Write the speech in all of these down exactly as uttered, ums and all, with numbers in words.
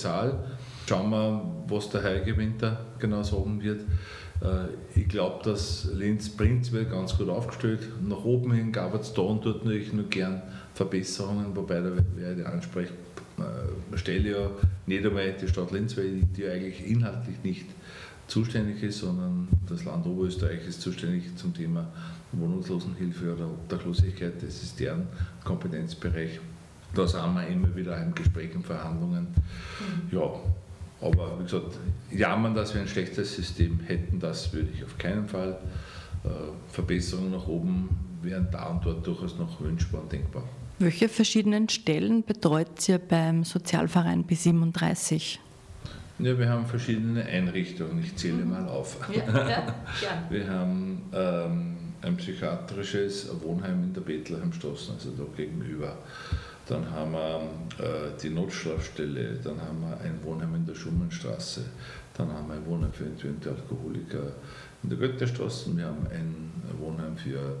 Zahl. Schauen wir, was der heutige Winter genau sagen wird. Ich glaube, dass Linz prinzipiell ganz gut aufgestellt. Nach oben hin gab es da und dort natürlich nur gern Verbesserungen, wobei da wäre die Ansprechstelle ja nicht einmal die Stadt Linz, weil die eigentlich inhaltlich nicht zuständig ist, sondern das Land Oberösterreich ist zuständig zum Thema Wohnungslosenhilfe oder Obdachlosigkeit. Das ist deren Kompetenzbereich. Da sind wir immer wieder im Gespräch und Verhandlungen. Mhm. Ja, aber wie gesagt, jammern, dass wir ein schlechtes System hätten, das würde ich auf keinen Fall. Äh, Verbesserungen nach oben wären da und dort durchaus noch wünschbar und denkbar. Welche verschiedenen Stellen betreut ihr beim Sozialverein B siebenunddreißig? Ja, wir haben verschiedene Einrichtungen, ich zähle mhm. mal auf. Ja, ja, ja. Wir haben ähm, ein psychiatrisches Wohnheim in der Bethlehemstraße, also da gegenüber. Dann haben wir äh, die Notschlafstelle, dann haben wir ein Wohnheim in der Schumannstraße, dann haben wir ein Wohnheim für entwöhnte Alkoholiker in der Goethestraße, wir haben ein Wohnheim für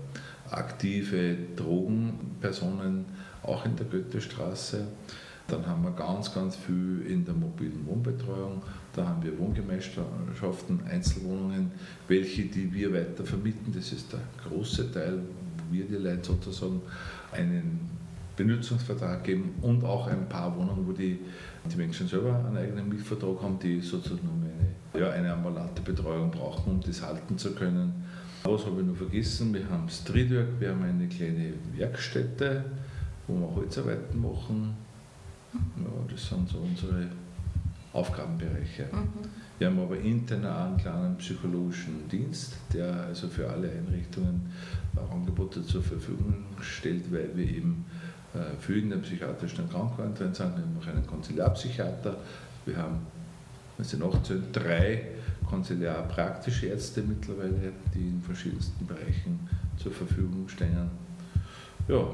aktive Drogenpersonen auch in der Goethestraße. Dann haben wir ganz, ganz viel in der mobilen Wohnbetreuung. Da haben wir Wohngemeinschaften, Einzelwohnungen, welche die wir weiter vermieten. Das ist der große Teil, wo wir die Leute sozusagen einen Benutzungsvertrag geben und auch ein paar Wohnungen, wo die, die Menschen selber einen eigenen Mietvertrag haben, die sozusagen eine, ja, eine ambulante Betreuung brauchen, um das halten zu können. Was habe ich noch vergessen? Wir haben Streetwork, wir haben eine kleine Werkstätte, wo wir Holzarbeiten machen. Ja, das sind so unsere Aufgabenbereiche. Mhm. Wir haben aber intern auch einen kleinen psychologischen Dienst, der also für alle Einrichtungen Angebote zur Verfügung stellt, weil wir eben äh, für in der psychiatrischen Erkrankungen drin sind. Wir haben noch einen Konziliarpsychiater, wir haben, wir sind achtzehn, drei konziliarpraktische Ärzte mittlerweile, die in verschiedensten Bereichen zur Verfügung stehen. Ja, mhm.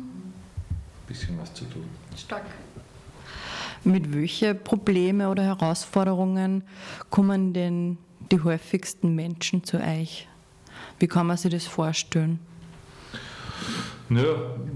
ein bisschen was zu tun. Stark. Mit welchen Probleme oder Herausforderungen kommen denn die häufigsten Menschen zu euch? Wie kann man sich das vorstellen? Naja,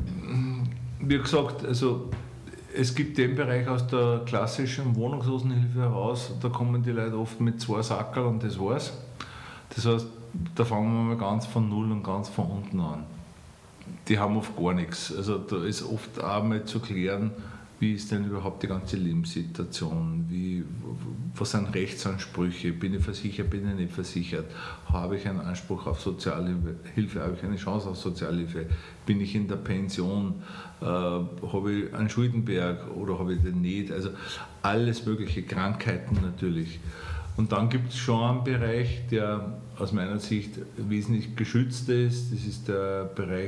wie gesagt, also es gibt den Bereich aus der klassischen Wohnungslosenhilfe heraus, da kommen die Leute oft mit zwei Sackerl und das war's. Das heißt, da fangen wir mal ganz von Null und ganz von unten an. Die haben oft gar nichts. Also da ist oft auch mal zu klären, wie ist denn überhaupt die ganze Lebenssituation? Wie, was sind Rechtsansprüche? Bin ich versichert, bin ich nicht versichert? Habe ich einen Anspruch auf Sozialhilfe? Habe ich eine Chance auf Sozialhilfe? Bin ich in der Pension? Äh, habe ich einen Schuldenberg oder habe ich den nicht? Also alles mögliche, Krankheiten natürlich. Und dann gibt es schon einen Bereich, der aus meiner Sicht wesentlich geschützter ist. Das ist der Bereich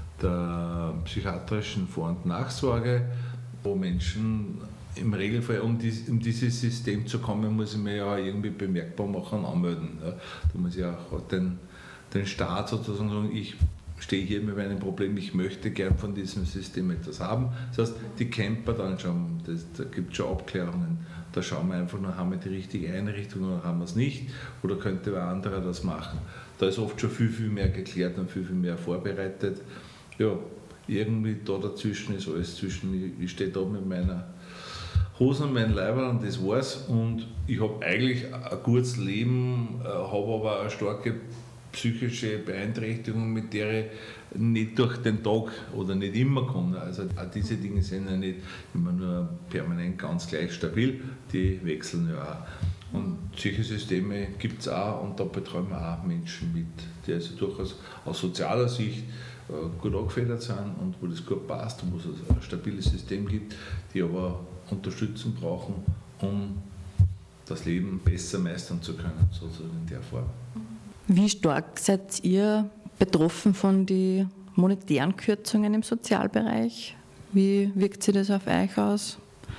der psychiatrischen Vor- und Nachsorge, wo Menschen im Regelfall, um, dies, um dieses System zu kommen, muss ich mir ja irgendwie bemerkbar machen und anmelden. Ja. Da muss ich auch den, den Staat sozusagen sagen, ich stehe hier mit meinem Problem, ich möchte gern von diesem System etwas haben. Das heißt, die Camper dann schon, das, da gibt es schon Abklärungen. Da schauen wir einfach nur, haben wir die richtige Einrichtung oder haben wir es nicht, oder könnte wer anderer das machen. Da ist oft schon viel, viel mehr geklärt und viel, viel mehr vorbereitet. Ja, irgendwie da dazwischen ist alles zwischen, ich stehe da mit meiner Hose und meinem Leiberl und das war's. Und ich habe eigentlich ein gutes Leben, habe aber eine starke psychische Beeinträchtigung, mit der ich nicht durch den Tag oder nicht immer komme. Also auch diese Dinge sind ja nicht immer nur permanent ganz gleich stabil, die wechseln ja auch. Und solche Systeme gibt es auch und da betreuen wir auch Menschen mit, die also durchaus aus sozialer Sicht gut angefedert sind und wo das gut passt und wo es ein stabiles System gibt, die aber Unterstützung brauchen, um das Leben besser meistern zu können, sozusagen in der Form. Wie stark seid ihr betroffen von den monetären Kürzungen im Sozialbereich? Wie wirkt sich das auf euch aus?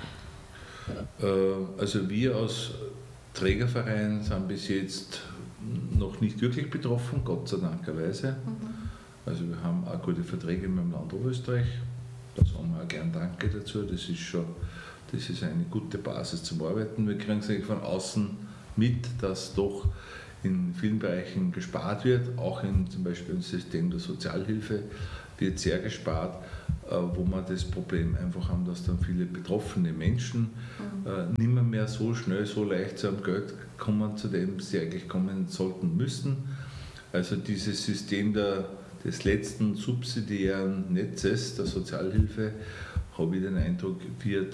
Also wir als Trägerverein sind bis jetzt noch nicht wirklich betroffen, Gott sei Dankerweise. Mhm. Also wir haben auch gute Verträge mit dem Land Oberösterreich, da sagen wir auch gern Danke dazu, das ist schon das ist eine gute Basis zum Arbeiten. Wir kriegen es von außen mit, dass doch in vielen Bereichen gespart wird, auch in zum Beispiel im System der Sozialhilfe. wird sehr gespart, wo wir das Problem einfach haben, dass dann viele betroffene Menschen mhm. nicht mehr, mehr so schnell, so leicht zu einem Geld kommen, zu dem sie eigentlich kommen sollten müssen. Also dieses System der, des letzten subsidiären Netzes der Sozialhilfe, habe ich den Eindruck, wird,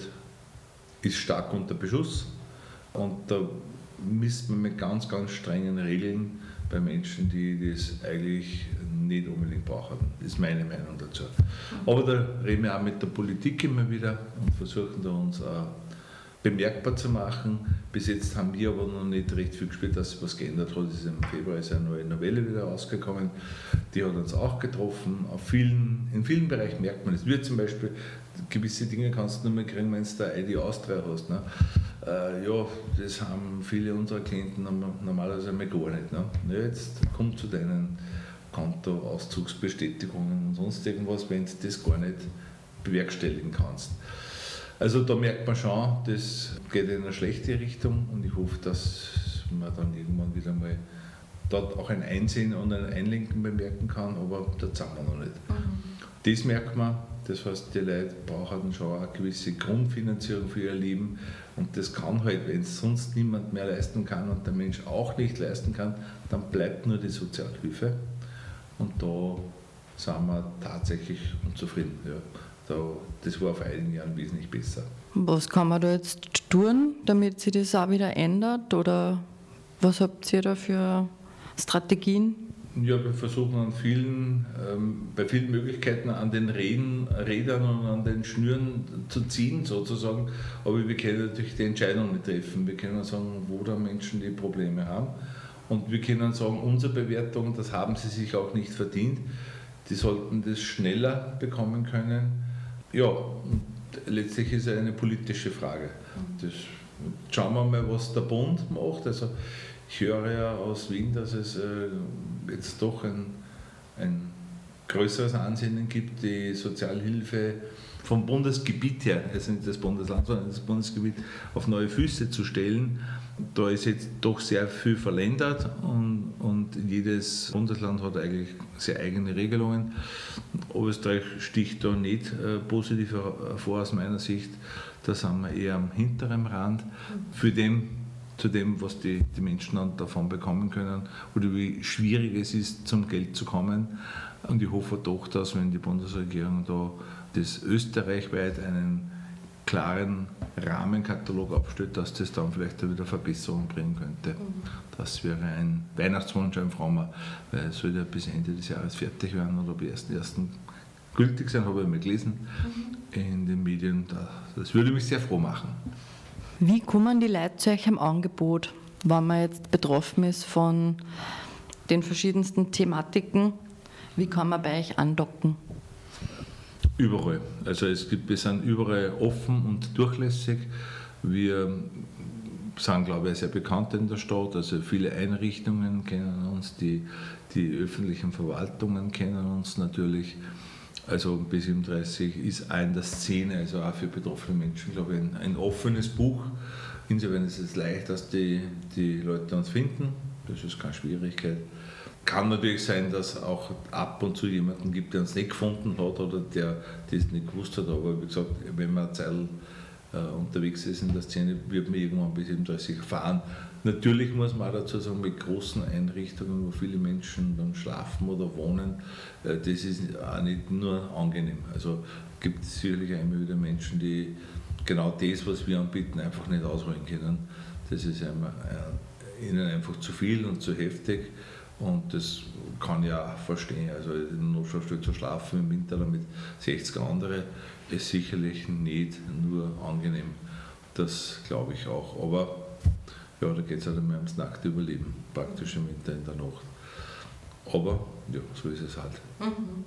ist stark unter Beschuss. Und da misst man mit ganz, ganz strengen Regeln bei Menschen, die das eigentlich nicht unbedingt brauchen. Das ist meine Meinung dazu. Aber da reden wir auch mit der Politik immer wieder und versuchen da uns auch bemerkbar zu machen. Bis jetzt haben wir aber noch nicht recht viel gespürt, dass sich was geändert hat. Es ist im Februar ist eine neue Novelle wieder rausgekommen. Die hat uns auch getroffen. Auf vielen, in vielen Bereichen merkt man es. Wir zum Beispiel, gewisse Dinge kannst du nur mehr kriegen, wenn du da I D Austria hast. Ne? Äh, ja, das haben viele unserer Klienten normalerweise einmal gar nicht. Ne? Ja, jetzt komm zu deinen Kontoauszugsbestätigungen und sonst irgendwas, wenn du das gar nicht bewerkstelligen kannst. Also da merkt man schon, das geht in eine schlechte Richtung und ich hoffe, dass man dann irgendwann wieder mal dort auch ein Einsehen und ein Einlenken bemerken kann, aber da sind wir noch nicht. Mhm. Das merkt man, das heißt, die Leute brauchen schon eine gewisse Grundfinanzierung für ihr Leben und das kann halt, wenn es sonst niemand mehr leisten kann und der Mensch auch nicht leisten kann, dann bleibt nur die Sozialhilfe und da sind wir tatsächlich unzufrieden. Ja. Da, das war vor einigen Jahren wesentlich besser. Was kann man da jetzt tun, damit sich das auch wieder ändert? Oder was habt ihr da für Strategien? Ja, wir versuchen an vielen, ähm, bei vielen Möglichkeiten an den Räden, Rädern und an den Schnüren zu ziehen sozusagen, aber wir können natürlich die Entscheidung nicht treffen. Wir können sagen, wo da Menschen die Probleme haben und wir können sagen, unsere Bewertung, das haben sie sich auch nicht verdient. Die sollten das schneller bekommen können. Ja, und letztlich ist es eine politische Frage. Das, schauen wir mal, was der Bund macht. Also ich höre ja aus Wien, dass es äh, jetzt doch ein, ein größeres Ansinnen gibt, die Sozialhilfe vom Bundesgebiet her, also nicht das Bundesland, sondern das Bundesgebiet, auf neue Füße zu stellen. Da ist jetzt doch sehr viel verländert und, und jedes Bundesland hat eigentlich sehr eigene Regelungen. Österreich sticht da nicht äh, positiv hervor aus meiner Sicht. Da sind wir eher am hinteren Rand für dem, zu dem, was die, die Menschen dann davon bekommen können oder wie schwierig es ist, zum Geld zu kommen. Und ich hoffe doch, dass wenn die Bundesregierung da das österreichweit einen klaren Rahmenkatalog abstellt, dass das dann vielleicht wieder Verbesserungen bringen könnte. Mhm. Das wäre ein Weihnachtswunsch an Frommer, weil es soll ja bis Ende des Jahres fertig werden oder bis ersten ersten gültig sein, habe ich mal gelesen mhm. in den Medien. Das würde mich sehr froh machen. Wie kommen die Leute zu euch im Angebot, wenn man jetzt betroffen ist von den verschiedensten Thematiken? Wie kann man bei euch andocken? Überall. Also es gibt, wir sind überall offen und durchlässig. Wir sind, glaube ich, sehr bekannt in der Stadt. Also viele Einrichtungen kennen uns, die, die öffentlichen Verwaltungen kennen uns natürlich. Also B siebenunddreißig ist auch in der Szene, also auch für betroffene Menschen, glaube ich, ein, ein offenes Buch. Insofern ist es leicht, dass die, die Leute uns finden. Das ist keine Schwierigkeit. Kann natürlich sein, dass auch ab und zu jemanden gibt, der uns nicht gefunden hat oder der das nicht gewusst hat. Aber wie gesagt, wenn man eine Zeit äh, unterwegs ist in der Szene, wird man irgendwann bis siebenunddreißig erfahren. Natürlich muss man auch dazu sagen, mit großen Einrichtungen, wo viele Menschen dann schlafen oder wohnen, äh, das ist auch nicht nur angenehm. Also gibt es sicherlich immer wieder Menschen, die genau das, was wir anbieten, einfach nicht ausholen können. Das ist einmal, äh, ihnen einfach zu viel und zu heftig. Und das kann ich auch verstehen. Also in der Notfallstelle zu schlafen im Winter mit sechzig andere ist sicherlich nicht nur angenehm. Das glaube ich auch. Aber ja, da geht es halt einmal ums nackte Überleben, praktisch im Winter in der Nacht. Aber ja, so ist es halt. Mhm.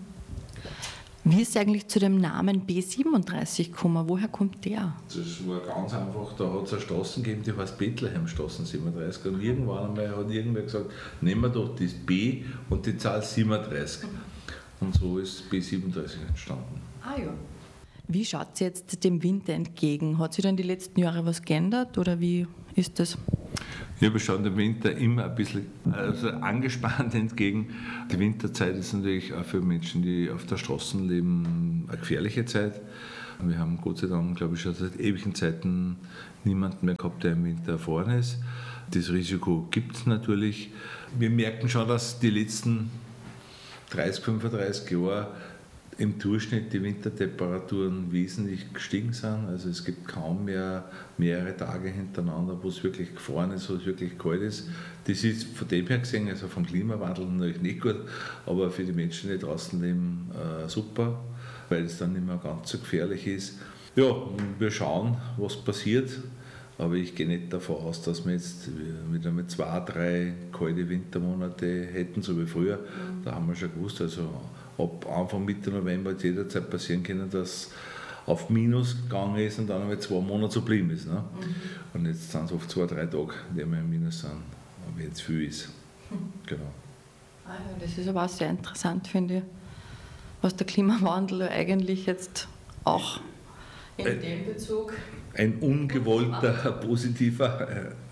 Wie ist eigentlich zu dem Namen B siebenunddreißig gekommen? Woher kommt der? Das war ganz einfach, da hat es eine Straße gegeben, die heißt Bethlehemstraße siebenunddreißig. Und irgendwann einmal hat irgendwer gesagt, nehmen wir doch das B und die Zahl siebenunddreißig. Und so ist B siebenunddreißig entstanden. Ah ja. Wie schaut es jetzt dem Winter entgegen? Hat sich dann die letzten Jahre was geändert oder wie ist das? Ja, wir schauen dem Winter immer ein bisschen also angespannt entgegen. Die Winterzeit ist natürlich auch für Menschen, die auf der Straße leben, eine gefährliche Zeit. Wir haben Gott sei Dank, glaube ich, schon seit ewigen Zeiten niemanden mehr gehabt, der im Winter erfahren ist. Das Risiko gibt es natürlich. Wir merken schon, dass die letzten dreißig, fünfunddreißig Jahre im Durchschnitt die Wintertemperaturen wesentlich gestiegen sind. Also es gibt kaum mehr mehrere Tage hintereinander, wo es wirklich gefroren ist, wo es wirklich kalt ist. Das ist von dem her gesehen, also vom Klimawandel natürlich nicht gut, aber für die Menschen, die draußen leben, äh, super, weil es dann nicht mehr ganz so gefährlich ist. Ja, wir schauen, was passiert, aber ich gehe nicht davon aus, dass wir jetzt wieder mit zwei, drei kalte Wintermonate hätten, so wie früher. Mhm. Da haben wir schon gewusst, also ab Anfang Mitte November hat jederzeit passieren können, dass auf Minus gegangen ist und dann einmal zwei Monate so geblieben ist. Ne? Mhm. Und jetzt sind es oft zwei, drei Tage, die wir im Minus sind, aber jetzt viel ist. Mhm. Genau. Ah ja, das ist aber auch sehr interessant, finde ich, was der Klimawandel eigentlich jetzt auch in ein, dem Bezug... Ein ungewollter, positiver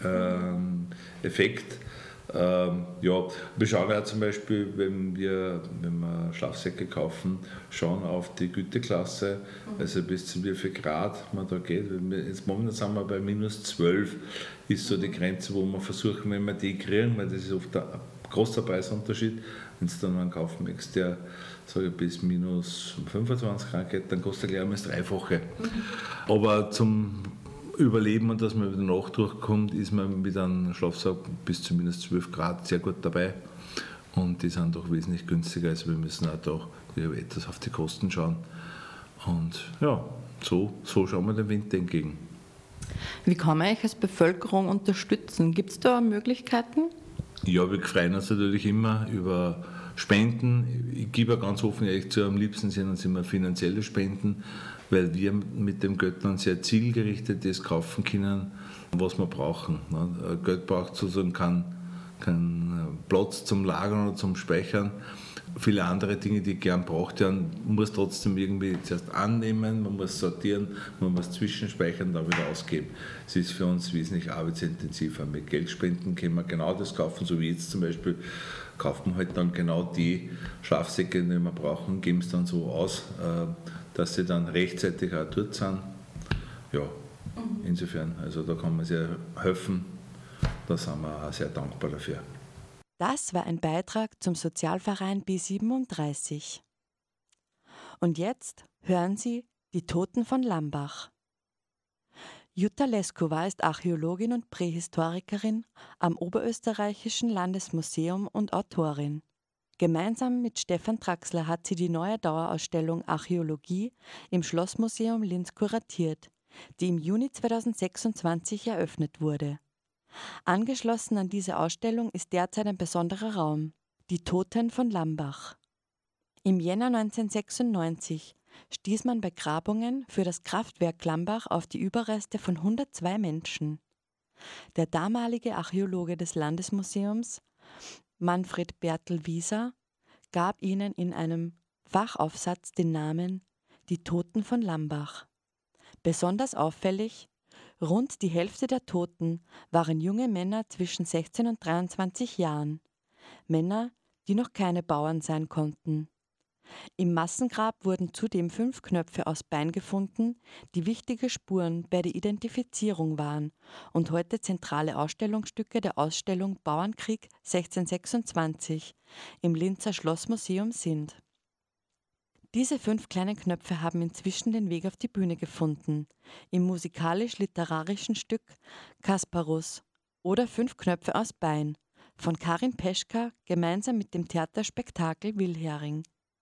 äh, Effekt. Ähm, ja, wir schauen ja zum Beispiel, wenn wir, wenn wir Schlafsäcke kaufen, schauen auf die Güteklasse, also bis zu wie viel Grad man da geht. Jetzt momentan sind wir bei minus zwölf, ist so die Grenze, wo wir versuchen, wenn wir die kriegen, weil das ist oft ein großer Preisunterschied. Wenn du dann einen kaufen möchtest, der sage ich, bis minus fünfundzwanzig Grad geht, dann kostet er gleich einmal das Dreifache. Aber zum Überleben und dass man wieder nach durchkommt, ist man mit einem Schlafsack bis zu minus zwölf Grad sehr gut dabei. Und die sind doch wesentlich günstiger, also wir müssen auch da wieder etwas auf die Kosten schauen. Und ja, so, so schauen wir dem Winter entgegen. Wie kann man euch als Bevölkerung unterstützen? Gibt es da Möglichkeiten? Ja, wir freuen uns natürlich immer über Spenden. Ich gebe ja ganz offen ehrlich zu, am liebsten sind uns immer finanzielle Spenden, weil wir mit dem Geld dann sehr zielgerichtet das kaufen können, was wir brauchen. Geld braucht sozusagen keinen kein Platz zum Lagern oder zum Speichern. Viele andere Dinge, die gern braucht werden, muss trotzdem irgendwie zuerst annehmen, man muss sortieren, man muss zwischenspeichern, dann wieder ausgeben. Es ist für uns wesentlich arbeitsintensiver. Mit Geldspenden können wir genau das kaufen, so wie jetzt zum Beispiel, kaufen wir halt dann genau die Schlafsäcke, die wir brauchen, geben es dann so aus, dass sie dann rechtzeitig auch dort sind. Ja, insofern, also da kann man sehr helfen, da sind wir auch sehr dankbar dafür. Das war ein Beitrag zum Sozialverein B siebenunddreißig. Und jetzt hören Sie die Toten von Lambach. Jutta Leskova ist Archäologin und Prähistorikerin am Oberösterreichischen Landesmuseum und Autorin. Gemeinsam mit Stefan Traxler hat sie die neue Dauerausstellung Archäologie im Schlossmuseum Linz kuratiert, die im Juni zweitausendsechsundzwanzig eröffnet wurde. Angeschlossen an diese Ausstellung ist derzeit ein besonderer Raum, die Toten von Lambach. Im Jänner neunzehnhundertsechsundneunzig stieß man bei Grabungen für das Kraftwerk Lambach auf die Überreste von hundertzwei Menschen. Der damalige Archäologe des Landesmuseums, Manfred Bertel-Wieser, gab ihnen in einem Fachaufsatz den Namen Die Toten von Lambach. Besonders auffällig: rund die Hälfte der Toten waren junge Männer zwischen sechzehn und dreiundzwanzig Jahren. Männer, die noch keine Bauern sein konnten. Im Massengrab wurden zudem fünf Knöpfe aus Bein gefunden, die wichtige Spuren bei der Identifizierung waren und heute zentrale Ausstellungsstücke der Ausstellung Bauernkrieg sechzehnhundertsechsundzwanzig im Linzer Schlossmuseum sind. Diese fünf kleinen Knöpfe haben inzwischen den Weg auf die Bühne gefunden, im musikalisch-literarischen Stück Kasparus oder Fünf Knöpfe aus Bein von Karin Peschka gemeinsam mit dem Theaterspektakel Wilhering.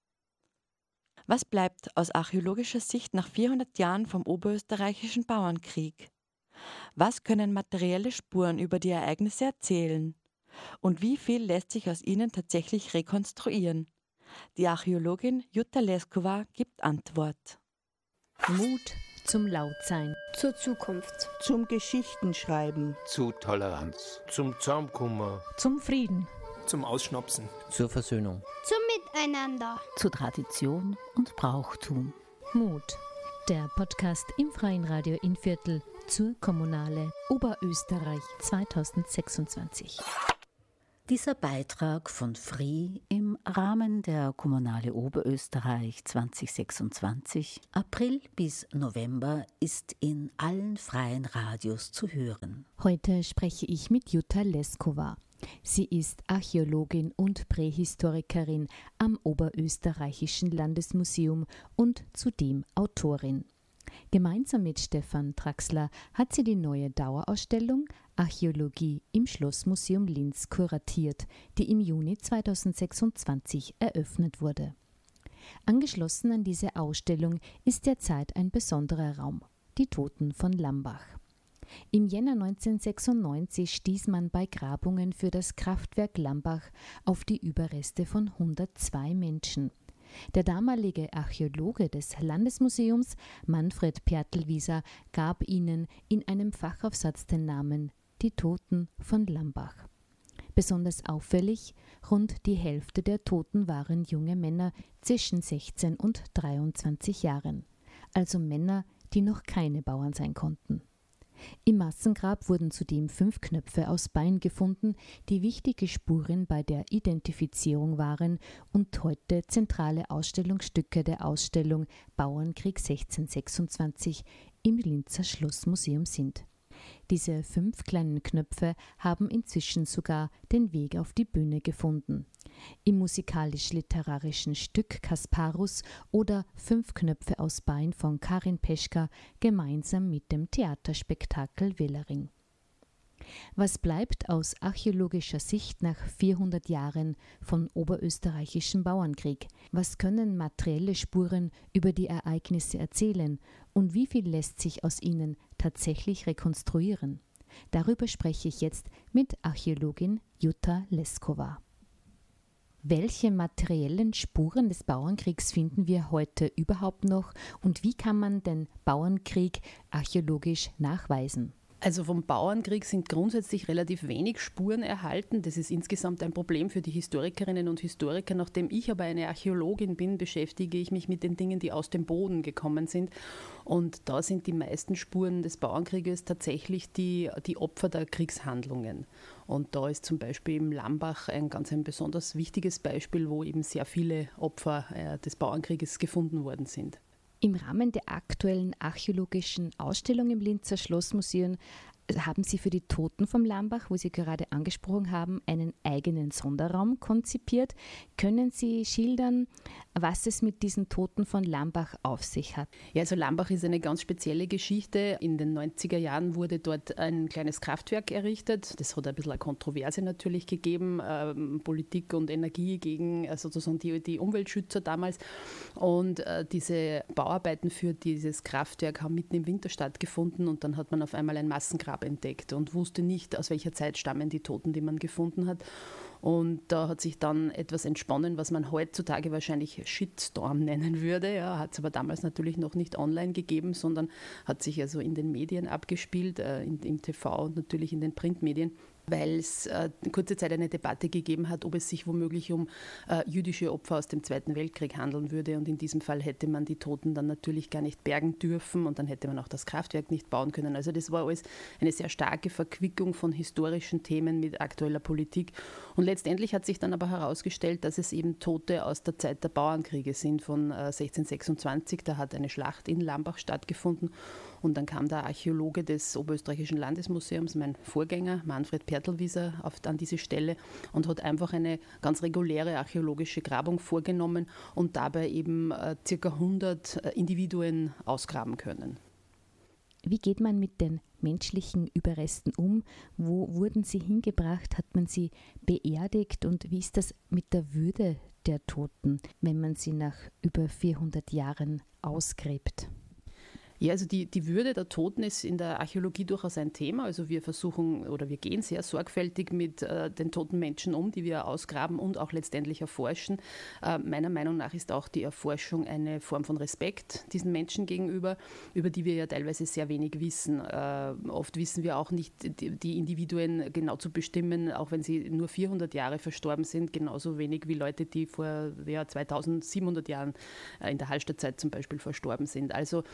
Was bleibt aus archäologischer Sicht nach vierhundert Jahren vom Oberösterreichischen Bauernkrieg? Was können materielle Spuren über die Ereignisse erzählen? Und wie viel lässt sich aus ihnen tatsächlich rekonstruieren? Die Archäologin Jutta Leskova gibt Antwort. Mut zum Lautsein. Zur Zukunft. Zum Geschichtenschreiben. Zu Toleranz. Zum Zaumkummer. Zum Frieden. Zum Ausschnapsen. Zur Versöhnung. Zum Miteinander. Zu Tradition und Brauchtum. Mut. Der Podcast im Freien Radio Innviertel zur Kommunale Oberösterreich zweitausendsechsundzwanzig. Dieser Beitrag von F R I im Rahmen der Kommunale Oberösterreich zweitausendsechsundzwanzig, April bis November, ist in allen freien Radios zu hören. Heute spreche ich mit Jutta Leskova. Sie ist Archäologin und Prähistorikerin am Oberösterreichischen Landesmuseum und zudem Autorin. Gemeinsam mit Stefan Traxler hat sie die neue Dauerausstellung Archäologie im Schlossmuseum Linz kuratiert, die im Juni zweitausendsechsundzwanzig eröffnet wurde. Angeschlossen an diese Ausstellung ist derzeit ein besonderer Raum, die Toten von Lambach. Im Jänner neunzehnhundertsechsundneunzig stieß man bei Grabungen für das Kraftwerk Lambach auf die Überreste von hundertzwei Menschen. Der damalige Archäologe des Landesmuseums, Manfred Pertlwieser, gab ihnen in einem Fachaufsatz den Namen Die Toten von Lambach. Besonders auffällig, rund die Hälfte der Toten waren junge Männer zwischen sechzehn und dreiundzwanzig Jahren, also Männer, die noch keine Bauern sein konnten. Im Massengrab wurden zudem fünf Knöpfe aus Bein gefunden, die wichtige Spuren bei der Identifizierung waren und heute zentrale Ausstellungsstücke der Ausstellung Bauernkrieg sechzehnhundertsechsundzwanzig im Linzer Schlossmuseum sind. Diese fünf kleinen Knöpfe haben inzwischen sogar den Weg auf die Bühne gefunden. Im musikalisch-literarischen Stück Kasparus oder Fünf Knöpfe aus Bein von Karin Peschka gemeinsam mit dem Theaterspektakel Willering. Was bleibt aus archäologischer Sicht nach vierhundert Jahren von oberösterreichischem Bauernkrieg? Was können materielle Spuren über die Ereignisse erzählen und wie viel lässt sich aus ihnen tatsächlich rekonstruieren? Darüber spreche ich jetzt mit Archäologin Jutta Leskova. Welche materiellen Spuren des Bauernkriegs finden wir heute überhaupt noch und wie kann man den Bauernkrieg archäologisch nachweisen? Also vom Bauernkrieg sind grundsätzlich relativ wenig Spuren erhalten. Das ist insgesamt ein Problem für die Historikerinnen und Historiker. Nachdem ich aber eine Archäologin bin, beschäftige ich mich mit den Dingen, die aus dem Boden gekommen sind. Und da sind die meisten Spuren des Bauernkrieges tatsächlich die, die Opfer der Kriegshandlungen. Und da ist zum Beispiel im Lambach ein ganz ein besonders wichtiges Beispiel, wo eben sehr viele Opfer äh, des Bauernkrieges gefunden worden sind. Im Rahmen der aktuellen archäologischen Ausstellung im Linzer Schlossmuseum haben Sie für die Toten vom Lambach, wo Sie gerade angesprochen haben, einen eigenen Sonderraum konzipiert. Können Sie schildern, was es mit diesen Toten von Lambach auf sich hat? Ja, also Lambach ist eine ganz spezielle Geschichte. In den neunziger Jahren wurde dort ein kleines Kraftwerk errichtet. Das hat ein bisschen eine Kontroverse natürlich gegeben, ähm, Politik und Energie gegen äh, sozusagen die, die Umweltschützer damals. Und äh, diese Bauarbeiten für dieses Kraftwerk haben mitten im Winter stattgefunden und dann hat man auf einmal ein Massengrab entdeckt und wusste nicht, aus welcher Zeit stammen die Toten, die man gefunden hat. Und da hat sich dann etwas entsponnen, was man heutzutage wahrscheinlich Shitstorm nennen würde. Ja, hat es aber damals natürlich noch nicht online gegeben, sondern hat sich also in den Medien abgespielt, äh, in, im T V und natürlich in den Printmedien, weil es äh, kurze Zeit eine Debatte gegeben hat, ob es sich womöglich um äh, jüdische Opfer aus dem Zweiten Weltkrieg handeln würde. Und in diesem Fall hätte man die Toten dann natürlich gar nicht bergen dürfen und dann hätte man auch das Kraftwerk nicht bauen können. Also das war alles eine sehr starke Verquickung von historischen Themen mit aktueller Politik. Und letztendlich hat sich dann aber herausgestellt, dass es eben Tote aus der Zeit der Bauernkriege sind von äh, sechzehnhundertsechsundzwanzig. Da hat eine Schlacht in Lambach stattgefunden. Und dann kam der Archäologe des Oberösterreichischen Landesmuseums, mein Vorgänger, Manfred Pertlwieser, auf, an diese Stelle und hat einfach eine ganz reguläre archäologische Grabung vorgenommen und dabei eben äh, circa hundert äh, Individuen ausgraben können. Wie geht man mit den menschlichen Überresten um? Wo wurden sie hingebracht? Hat man sie beerdigt? Und wie ist das mit der Würde der Toten, wenn man sie nach über vierhundert Jahren ausgräbt? Ja, also die, die Würde der Toten ist in der Archäologie durchaus ein Thema. Also wir versuchen oder wir gehen sehr sorgfältig mit äh, den toten Menschen um, die wir ausgraben und auch letztendlich erforschen. Äh, meiner Meinung nach ist auch die Erforschung eine Form von Respekt diesen Menschen gegenüber, über die wir ja teilweise sehr wenig wissen. Äh, oft wissen wir auch nicht, die, die Individuen genau zu bestimmen, auch wenn sie nur vierhundert Jahre verstorben sind, genauso wenig wie Leute, die vor ja, zweitausendsiebenhundert Jahren äh, in der Hallstattzeit zum Beispiel verstorben sind. Also wir gehen mit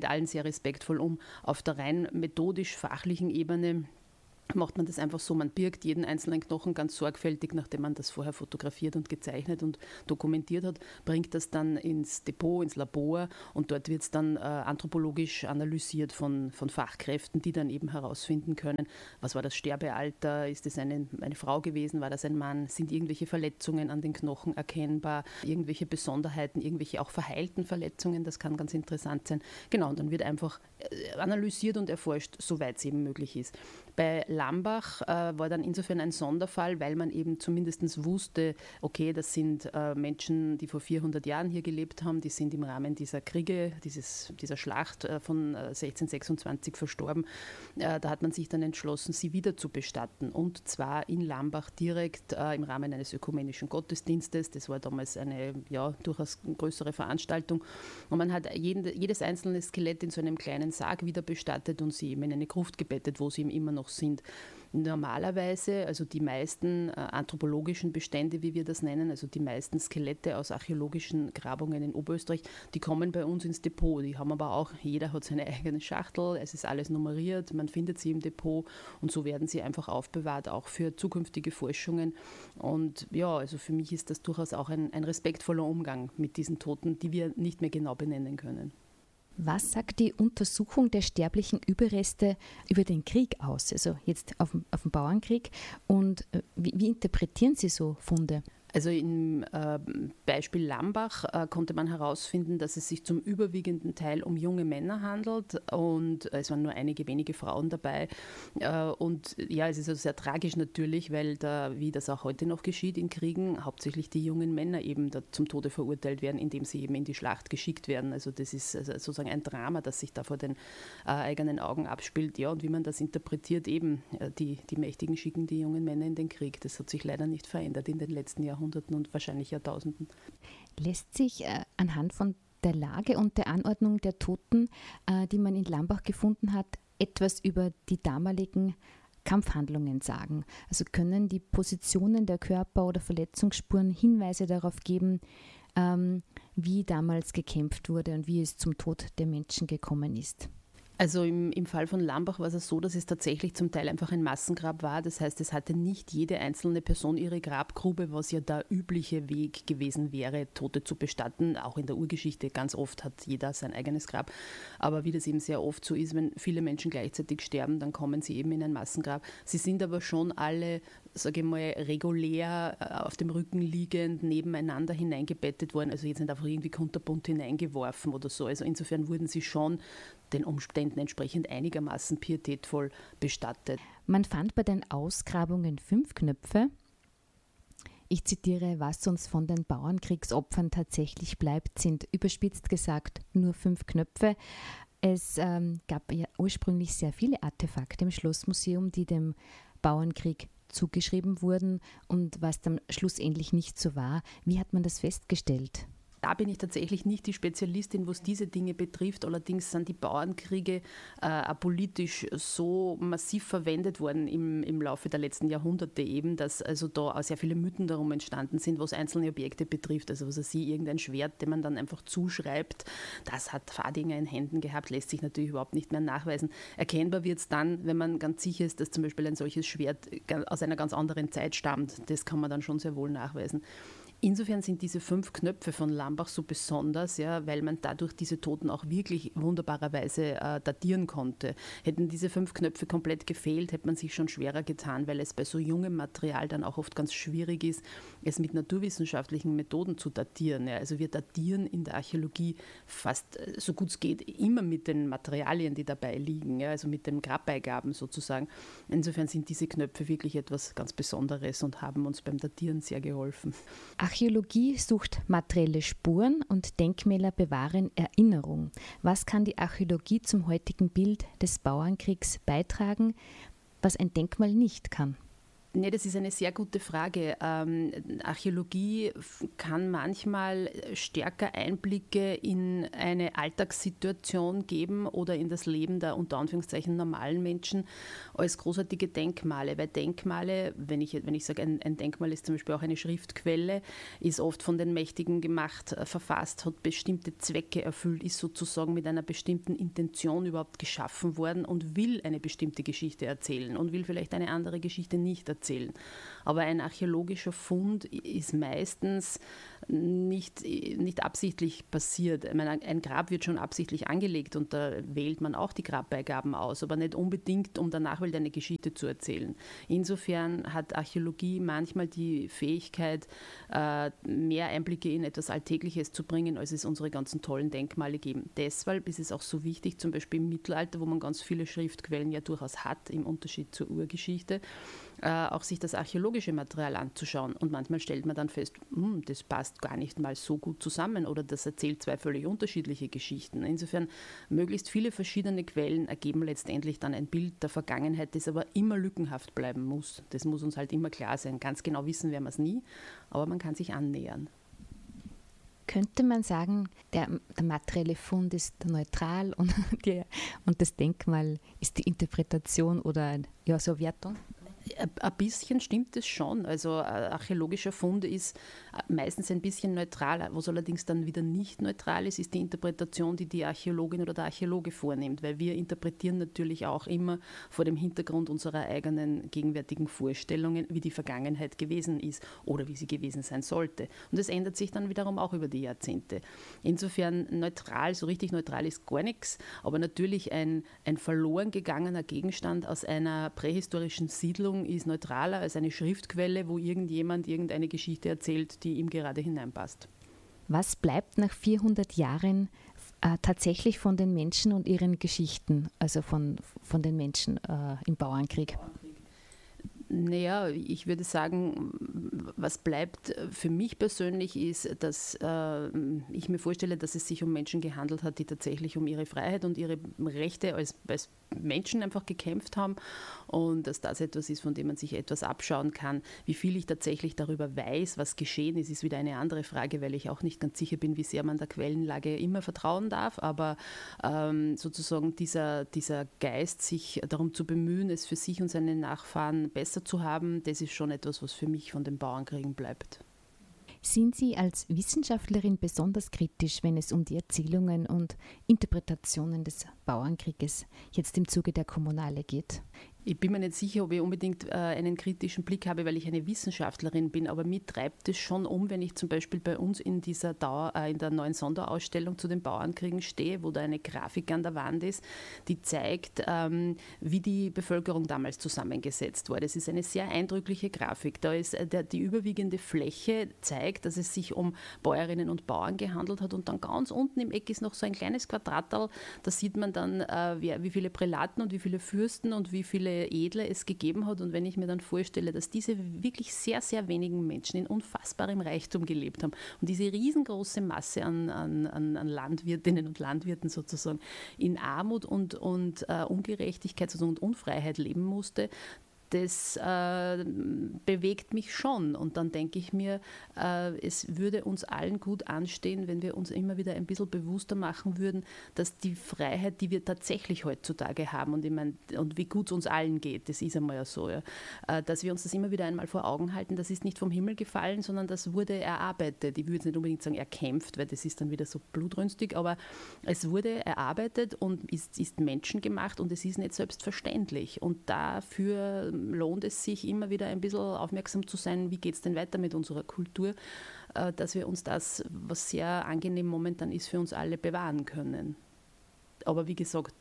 mit allen sehr respektvoll um. Auf der rein methodisch-fachlichen Ebene macht man das einfach so, man birgt jeden einzelnen Knochen ganz sorgfältig, nachdem man das vorher fotografiert und gezeichnet und dokumentiert hat, bringt das dann ins Depot, ins Labor und dort wird es dann äh, anthropologisch analysiert von, von Fachkräften, die dann eben herausfinden können, was war das Sterbealter, ist es eine, eine Frau gewesen, war das ein Mann, sind irgendwelche Verletzungen an den Knochen erkennbar, irgendwelche Besonderheiten, irgendwelche auch verheilten Verletzungen, das kann ganz interessant sein. Genau, und dann wird einfach analysiert und erforscht, soweit es eben möglich ist. Bei Lambach äh, war dann insofern ein Sonderfall, weil man eben zumindest wusste, okay, das sind äh, Menschen, die vor vierhundert Jahren hier gelebt haben, die sind im Rahmen dieser Kriege, dieses, dieser Schlacht äh, von äh, sechzehnhundertsechsundzwanzig verstorben. Äh, da hat man sich dann entschlossen, sie wieder zu bestatten und zwar in Lambach direkt äh, im Rahmen eines ökumenischen Gottesdienstes. Das war damals eine ja, durchaus größere Veranstaltung und man hat jeden, jedes einzelne Skelett in so einem kleinen Sarg wieder bestattet und sie eben in eine Gruft gebettet, wo sie eben immer noch sind. Normalerweise, also die meisten äh, anthropologischen Bestände, wie wir das nennen, also die meisten Skelette aus archäologischen Grabungen in Oberösterreich, die kommen bei uns ins Depot. Die haben aber auch, jeder hat seine eigene Schachtel, es ist alles nummeriert, man findet sie im Depot und so werden sie einfach aufbewahrt, auch für zukünftige Forschungen. Und ja, also für mich ist das durchaus auch ein, ein respektvoller Umgang mit diesen Toten, die wir nicht mehr genau benennen können. Was sagt die Untersuchung der sterblichen Überreste über den Krieg aus, also jetzt auf dem, auf dem Bauernkrieg, und wie, wie interpretieren Sie so Funde? Also im äh, Beispiel Lambach äh, konnte man herausfinden, dass es sich zum überwiegenden Teil um junge Männer handelt und äh, es waren nur einige wenige Frauen dabei. Äh, und ja, es ist also sehr tragisch natürlich, weil da, wie das auch heute noch geschieht in Kriegen, hauptsächlich die jungen Männer eben da zum Tode verurteilt werden, indem sie eben in die Schlacht geschickt werden. Also das ist also sozusagen ein Drama, das sich da vor den äh, eigenen Augen abspielt. Ja, und wie man das interpretiert, eben äh, die, die Mächtigen schicken die jungen Männer in den Krieg. Das hat sich leider nicht verändert in den letzten Jahren. Jahrhunderten und wahrscheinlich Jahrtausenden. Lässt sich äh, anhand von der Lage und der Anordnung der Toten, äh, die man in Lambach gefunden hat, etwas über die damaligen Kampfhandlungen sagen? Also können die Positionen der Körper oder Verletzungsspuren Hinweise darauf geben, ähm, wie damals gekämpft wurde und wie es zum Tod der Menschen gekommen ist? Also im, im Fall von Lambach war es so, dass es tatsächlich zum Teil einfach ein Massengrab war. Das heißt, es hatte nicht jede einzelne Person ihre Grabgrube, was ja der übliche Weg gewesen wäre, Tote zu bestatten. Auch in der Urgeschichte ganz oft hat jeder sein eigenes Grab. Aber wie das eben sehr oft so ist, wenn viele Menschen gleichzeitig sterben, dann kommen sie eben in ein Massengrab. Sie sind aber schon alle, sage ich mal, regulär auf dem Rücken liegend, nebeneinander hineingebettet worden. Also jetzt nicht einfach irgendwie kunterbunt hineingeworfen oder so. Also insofern wurden sie schon den Umständen entsprechend einigermaßen pietätvoll bestattet. Man fand bei den Ausgrabungen fünf Knöpfe. Ich zitiere, was uns von den Bauernkriegsopfern tatsächlich bleibt, sind überspitzt gesagt nur fünf Knöpfe. Es ähm, gab ja ursprünglich sehr viele Artefakte im Schlossmuseum, die dem Bauernkrieg zugeschrieben wurden und was dann schlussendlich nicht so war. Wie hat man das festgestellt? Da bin ich tatsächlich nicht die Spezialistin, was diese Dinge betrifft. Allerdings sind die Bauernkriege äh, politisch so massiv verwendet worden im, im Laufe der letzten Jahrhunderte eben, dass also da auch sehr viele Mythen darum entstanden sind, was einzelne Objekte betrifft. Also was weiß ich, irgendein Schwert, dem man dann einfach zuschreibt, das hat Fadinger in Händen gehabt, lässt sich natürlich überhaupt nicht mehr nachweisen. Erkennbar wird es dann, wenn man ganz sicher ist, dass zum Beispiel ein solches Schwert aus einer ganz anderen Zeit stammt. Das kann man dann schon sehr wohl nachweisen. Insofern sind diese fünf Knöpfe von Lambach so besonders, ja, weil man dadurch diese Toten auch wirklich wunderbarerweise äh, datieren konnte. Hätten diese fünf Knöpfe komplett gefehlt, hätte man sich schon schwerer getan, weil es bei so jungem Material dann auch oft ganz schwierig ist, es mit naturwissenschaftlichen Methoden zu datieren. Ja. Also wir datieren in der Archäologie fast, so gut es geht, immer mit den Materialien, die dabei liegen, ja, also mit den Grabbeigaben sozusagen. Insofern sind diese Knöpfe wirklich etwas ganz Besonderes und haben uns beim Datieren sehr geholfen. Archäologie sucht materielle Spuren und Denkmäler bewahren Erinnerung. Was kann die Archäologie zum heutigen Bild des Bauernkriegs beitragen, was ein Denkmal nicht kann? Nee, das ist eine sehr gute Frage. Ähm, Archäologie kann manchmal stärker Einblicke in eine Alltagssituation geben oder in das Leben der unter Anführungszeichen normalen Menschen als großartige Denkmale. Weil Denkmale, wenn ich, wenn ich sage, ein, ein Denkmal ist zum Beispiel auch eine Schriftquelle, ist oft von den Mächtigen gemacht, verfasst, hat bestimmte Zwecke erfüllt, ist sozusagen mit einer bestimmten Intention überhaupt geschaffen worden und will eine bestimmte Geschichte erzählen und will vielleicht eine andere Geschichte nicht erzählen. Erzählen. Aber ein archäologischer Fund ist meistens nicht, nicht absichtlich passiert. Ich meine, ein Grab wird schon absichtlich angelegt und da wählt man auch die Grabbeigaben aus, aber nicht unbedingt, um danach wieder eine Geschichte zu erzählen. Insofern hat Archäologie manchmal die Fähigkeit, mehr Einblicke in etwas Alltägliches zu bringen, als es unsere ganzen tollen Denkmale geben. Deshalb ist es auch so wichtig, zum Beispiel im Mittelalter, wo man ganz viele Schriftquellen ja durchaus hat, im Unterschied zur Urgeschichte, auch sich das archäologische Material anzuschauen. Und manchmal stellt man dann fest, hm, das passt gar nicht mal so gut zusammen oder das erzählt zwei völlig unterschiedliche Geschichten. Insofern, möglichst viele verschiedene Quellen ergeben letztendlich dann ein Bild der Vergangenheit, das aber immer lückenhaft bleiben muss. Das muss uns halt immer klar sein. Ganz genau wissen werden wir es nie, aber man kann sich annähern. Könnte man sagen, der, der materielle Fund ist neutral und, die, und das Denkmal ist die Interpretation oder ja, so Wertung? Ein bisschen stimmt es schon. Also ein archäologischer Fund ist meistens ein bisschen neutral. Was allerdings dann wieder nicht neutral ist, ist die Interpretation, die die Archäologin oder der Archäologe vornimmt. Weil wir interpretieren natürlich auch immer vor dem Hintergrund unserer eigenen gegenwärtigen Vorstellungen, wie die Vergangenheit gewesen ist oder wie sie gewesen sein sollte. Und das ändert sich dann wiederum auch über die Jahrzehnte. Insofern neutral, so richtig neutral ist gar nichts, aber natürlich ein, ein verloren gegangener Gegenstand aus einer prähistorischen Siedlung ist neutraler als eine Schriftquelle, wo irgendjemand irgendeine Geschichte erzählt, die ihm gerade hineinpasst. Was bleibt nach vierhundert Jahren äh, tatsächlich von den Menschen und ihren Geschichten, also von, von den Menschen äh, im Bauernkrieg? Naja, ich würde sagen, was bleibt für mich persönlich ist, dass äh, ich mir vorstelle, dass es sich um Menschen gehandelt hat, die tatsächlich um ihre Freiheit und ihre Rechte als, als Menschen einfach gekämpft haben und dass das etwas ist, von dem man sich etwas abschauen kann. Wie viel ich tatsächlich darüber weiß, was geschehen ist, ist wieder eine andere Frage, weil ich auch nicht ganz sicher bin, wie sehr man der Quellenlage immer vertrauen darf, aber ähm, sozusagen dieser, dieser Geist, sich darum zu bemühen, es für sich und seine Nachfahren besser zu haben, das ist schon etwas, was für mich von den Bauernkriegen bleibt. Sind Sie als Wissenschaftlerin besonders kritisch, wenn es um die Erzählungen und Interpretationen des Bauernkrieges jetzt im Zuge der Kommunale geht? Ich bin mir nicht sicher, ob ich unbedingt äh, einen kritischen Blick habe, weil ich eine Wissenschaftlerin bin, aber mich treibt es schon um, wenn ich zum Beispiel bei uns in dieser Dauer, äh, in der neuen Sonderausstellung zu den Bauernkriegen stehe, wo da eine Grafik an der Wand ist, die zeigt, ähm, wie die Bevölkerung damals zusammengesetzt war. Das ist eine sehr eindrückliche Grafik. Da ist äh, der, die überwiegende Fläche zeigt, dass es sich um Bäuerinnen und Bauern gehandelt hat und dann ganz unten im Eck ist noch so ein kleines Quadraterl, da sieht man dann, äh, wie, wie viele Prälaten und wie viele Fürsten und wie viele Edle es gegeben hat. Und wenn ich mir dann vorstelle, dass diese wirklich sehr, sehr wenigen Menschen in unfassbarem Reichtum gelebt haben und diese riesengroße Masse an, an, an Landwirtinnen und Landwirten sozusagen in Armut und, und uh, Ungerechtigkeit und Unfreiheit leben musste, das äh, bewegt mich schon. Und dann denke ich mir, äh, es würde uns allen gut anstehen, wenn wir uns immer wieder ein bisschen bewusster machen würden, dass die Freiheit, die wir tatsächlich heutzutage haben und, ich mein, und wie gut es uns allen geht, das ist einmal ja so, ja, äh, dass wir uns das immer wieder einmal vor Augen halten, das ist nicht vom Himmel gefallen, sondern das wurde erarbeitet. Ich würde jetzt nicht unbedingt sagen erkämpft, weil das ist dann wieder so blutrünstig, aber es wurde erarbeitet und ist, ist menschengemacht und es ist nicht selbstverständlich. Und dafür lohnt es sich immer wieder ein bisschen aufmerksam zu sein, wie geht es denn weiter mit unserer Kultur, dass wir uns das, was sehr angenehm momentan ist, für uns alle bewahren können. Aber wie gesagt,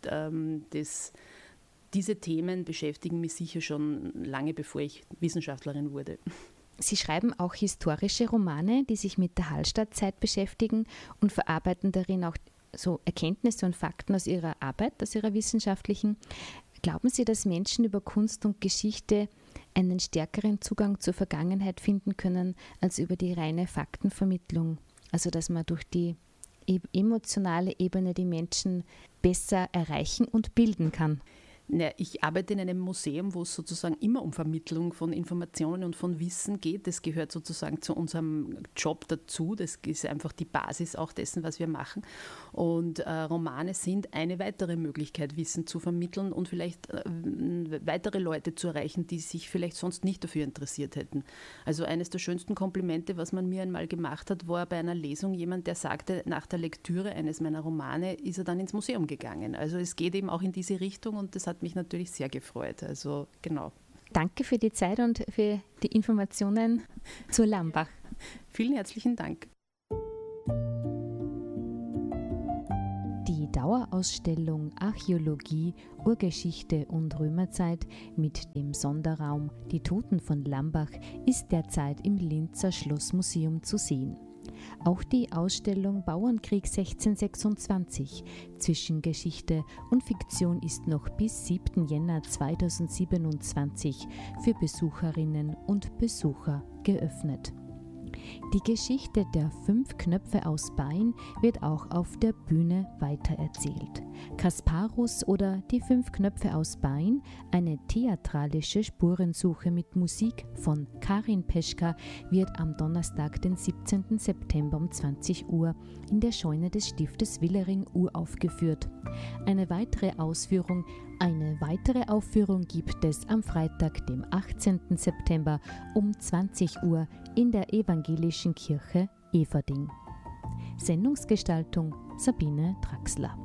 das, diese Themen beschäftigen mich sicher schon lange, bevor ich Wissenschaftlerin wurde. Sie schreiben auch historische Romane, die sich mit der Hallstattzeit beschäftigen und verarbeiten darin auch so Erkenntnisse und Fakten aus Ihrer Arbeit, aus Ihrer wissenschaftlichen. Glauben Sie, dass Menschen über Kunst und Geschichte einen stärkeren Zugang zur Vergangenheit finden können als über die reine Faktenvermittlung? Also dass man durch die emotionale Ebene die Menschen besser erreichen und bilden kann? Ja, ich arbeite in einem Museum, wo es sozusagen immer um Vermittlung von Informationen und von Wissen geht. Das gehört sozusagen zu unserem Job dazu. Das ist einfach die Basis auch dessen, was wir machen. Und äh, Romane sind eine weitere Möglichkeit, Wissen zu vermitteln und vielleicht äh, weitere Leute zu erreichen, die sich vielleicht sonst nicht dafür interessiert hätten. Also eines der schönsten Komplimente, was man mir einmal gemacht hat, war bei einer Lesung jemand, der sagte, nach der Lektüre eines meiner Romane ist er dann ins Museum gegangen. Also es geht eben auch in diese Richtung und das hat mich natürlich sehr gefreut. Also genau. Danke für die Zeit und für die Informationen zu Lambach. Vielen herzlichen Dank. Die Dauerausstellung Archäologie, Urgeschichte und Römerzeit mit dem Sonderraum Die Toten von Lambach ist derzeit im Linzer Schlossmuseum zu sehen. Auch die Ausstellung Bauernkrieg sechzehnhundertsechsundzwanzig zwischen Geschichte und Fiktion ist noch bis siebten Jänner zweitausendsiebenundzwanzig für Besucherinnen und Besucher geöffnet. Die Geschichte der fünf Knöpfe aus Bein wird auch auf der Bühne weitererzählt. Kasparus oder Die fünf Knöpfe aus Bein, eine theatralische Spurensuche mit Musik von Karin Peschka, wird am Donnerstag, den siebzehnten September um zwanzig Uhr in der Scheune des Stiftes Willering uraufgeführt. Eine weitere Ausführung, eine weitere Aufführung gibt es am Freitag, dem achtzehnten September um zwanzig Uhr in der Evangelischen Kirche Everding. Sendungsgestaltung Sabine Draxler.